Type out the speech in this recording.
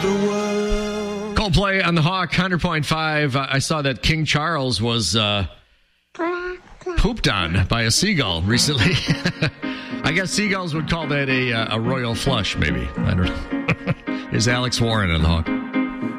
the world. Coldplay on the Hawk, 100.5. I saw that King Charles was pooped on by a seagull recently. I guess seagulls would call that a royal flush, maybe. I don't know. Is Alex Warren on the Hawk.